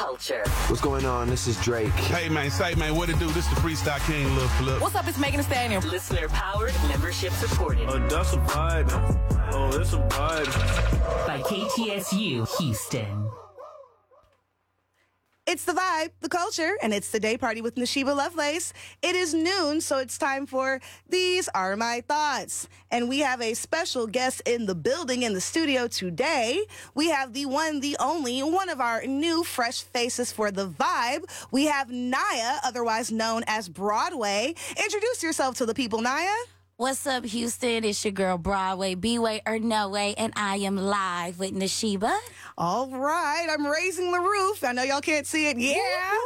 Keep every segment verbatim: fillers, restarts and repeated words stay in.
culture. What's going on? This is Drake. Hey, man, say, man, what it do? This the Freestyle King, Lil Flip. What's up? It's Megan Thee Stallion. Listener-powered, membership supported. Oh, that's a vibe. Oh, that's a vibe. By K T S U, Houston. It's the vibe, the culture, and it's the day party with Nashiba Lovelace. It is noon, so it's time for These Are My Thoughts. And we have a special guest in the building, in the studio today. We have the one, the only, one of our new fresh faces for the vibe. We have Naya, otherwise known as Broadway. Introduce yourself to the people, Naya. What's up, Houston? It's your girl, Broadway, B-Way or No Way, and I am live with Nashiba. All right, I'm raising the roof. I know y'all can't see it. Yeah,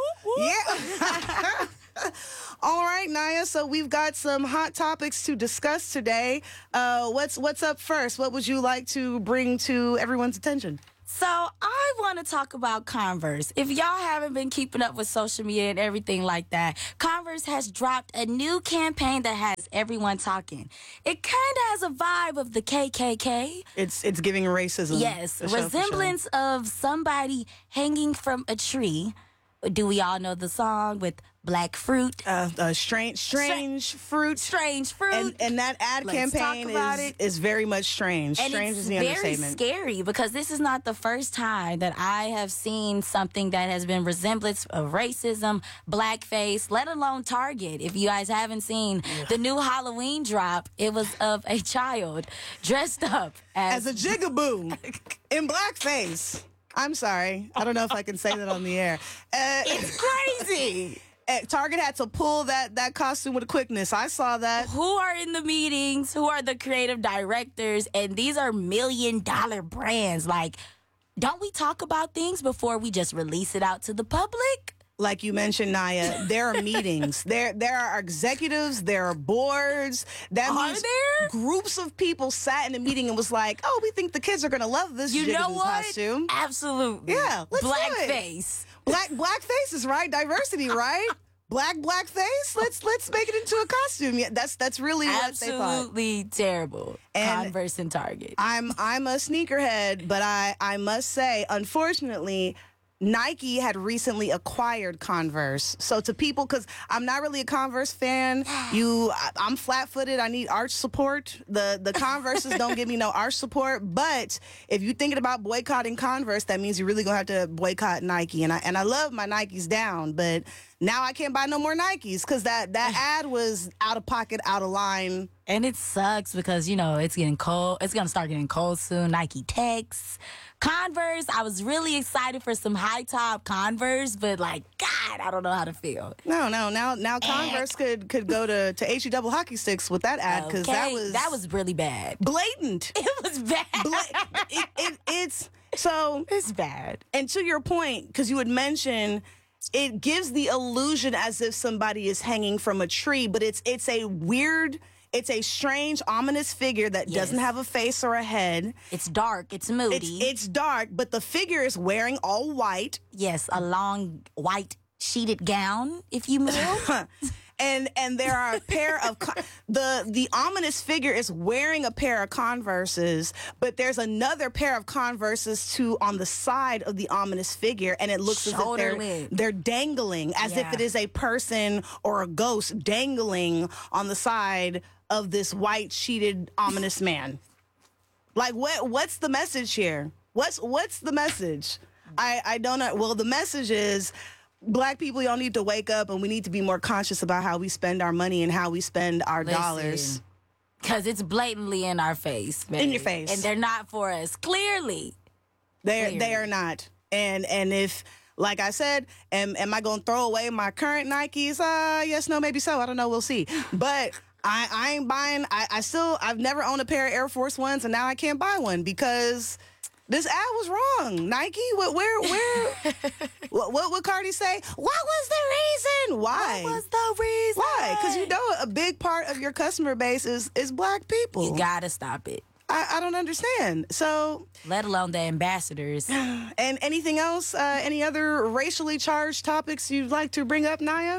yeah. All right, Naya, so we've got some hot topics to discuss today. Uh, what's, what's up first? What would you like to bring to everyone's attention? So I want to talk about Converse. If y'all haven't been keeping up with social media and everything like that, Converse has dropped a new campaign that has everyone talking. It kind of has a vibe of the K K K. It's it's giving racism. Yes, for sure, resemblance for sure. of somebody hanging from a tree. Do we all know the song with black fruit? Uh, uh, strange, strange fruit. Strange fruit. And, and that ad Let's campaign talk about is, it. is very much strange. And strange it's is the very understatement. scary because this is not the first time that I have seen something that has been resemblance of racism, blackface, let alone Target. If you guys haven't seen the new Halloween drop, it was of a child dressed up as, As a jigaboo in blackface. I'm sorry. I don't know if I can say that on the air. Uh, It's crazy. uh, Target had to pull that, that costume with a quickness. I saw that. Who are in the meetings? Who are the creative directors? And these are million dollar brands. Like, don't we talk about things before we just release it out to the public? Like you mentioned, Naya, there are meetings. There there are executives. There are boards. That Are means there? groups of people sat in a meeting and was like, oh, we think the kids are going to love this You know jigaboo what? costume. Absolutely. Yeah, let's do it. Blackface. Black black faces, right? Diversity, right? Black black face. Let's let's make it into a costume. Yeah, that's that's really what they thought. Absolutely terrible. And Converse and Target. I'm I'm a sneakerhead, but I I must say, unfortunately, Nike had recently acquired Converse. So to people, because I'm not really a Converse fan, you, I, I'm flat-footed. I need arch support. The the Converses don't give me no arch support. But if you're thinking about boycotting Converse, that means you're really gonna have to boycott Nike. And I and I love my Nikes down, but now I can't buy no more Nikes because that that ad was out of pocket, out of line. And it sucks because, you know, it's getting cold. It's going to start getting cold soon. Nike Techs. Converse, I was really excited for some high-top Converse, but, like, God, I don't know how to feel. No, no, now now Converse could could go to to H E double hockey sticks with that ad because that Okay, was that was really bad. blatant. It was bad. Bla- it, it, it's so, It's bad. and to your point, because you had mentioned, it gives the illusion as if somebody is hanging from a tree, but it's it's a weird, it's a strange, ominous figure that Yes. doesn't have a face or a head. It's dark. It's moody. It's it's dark, but the figure is wearing all white. yes, a long white sheeted gown, if you will. And and there are a pair of con- the the ominous figure is wearing a pair of Converses, but there's another pair of Converses too on the side of the ominous figure, and it looks as if Shoulder they're length. they're dangling as if Yeah. it is a person or a ghost dangling on the side of this white sheeted ominous man. Like what what's the message here? What's what's the message? I I don't know. Well, the message is, Black people, y'all need to wake up, and we need to be more conscious about how we spend our money and how we spend our dollars. Because it's blatantly in our face. Babe. In your face. And they're not for us. Clearly. They Clearly. they are not. And and if, like I said, am am I going to throw away my current Nikes? Uh, yes, no, maybe so. I don't know. We'll see. But I I ain't buying. I I still I've never owned a pair of Air Force Ones, and now I can't buy one because this ad was wrong. Nike, what, where, where, what, what would Cardi say? What was the reason? Why? What was the reason? Why? Because you know a big part of your customer base is is Black people. You gotta stop it. I, I don't understand. So, Let alone the ambassadors. and anything else? Uh, any other racially charged topics you'd like to bring up, Naya?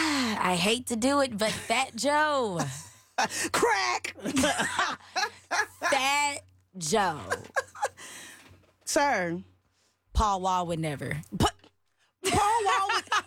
I hate to do it, but Fat Joe. Crack, Fat Joe. sir. Paul Wall would never. But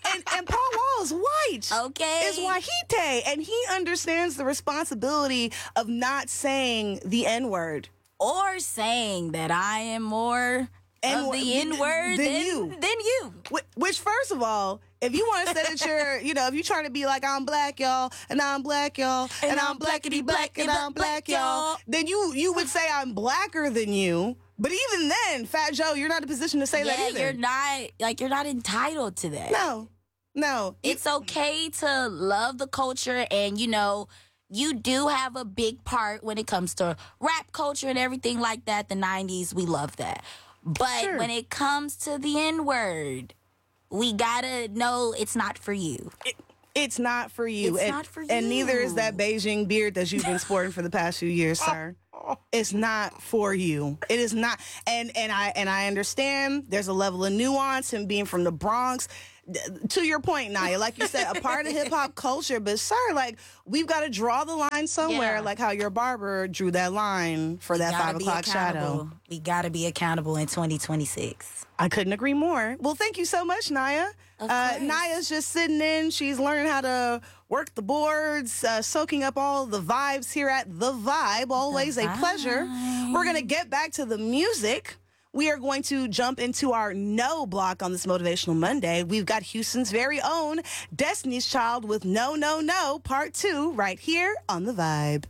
and, and Paul Wall is white. Okay. Is Wahite. And he understands the responsibility of not saying the N-word. Or saying that I am more N- of the N-word than than, you. than you. Wh- Which, first of all, if you want to say that you're, you know, if you're trying to be like, I'm black, y'all, and I'm black, y'all, and, and I'm blackity black, and I'm black, y'all, then you you would say I'm blacker than you. But even then, Fat Joe, you're not in a position to say yeah, that either. you're not, like, you're not entitled to that. No, no. It's okay to love the culture, and, you know, you do have a big part when it comes to rap culture and everything like that. The nineties, we love that. But Sure. when it comes to the N-word, we gotta know it's not for you. It, it's not for you. It's and, not for And neither is you. that Beijing beard that you've been sporting for the past few years, sir. It's not for you. It is not. And and I and I understand there's a level of nuance in being from the Bronx. To your point, Naya, like you said, a part of hip hop culture, but sir, like we've got to draw the line somewhere, Yeah. like how your barber drew that line for that Gotta five be o'clock shadow. accountable. We gotta be accountable in twenty twenty-six. I couldn't agree more. Well, thank you so much, Naya. Of Uh, course. Naya's just sitting in. She's learning how to work the boards, uh, soaking up all the vibes here at The Vibe. Always a pleasure. We're going to get back to the music. We are going to jump into our no block on this Motivational Monday. We've got Houston's very own Destiny's Child with No, No, No, Part two, right here on The Vibe.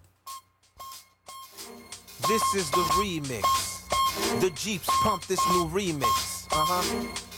This is the remix. The Jeeps pump this new remix. Uh huh.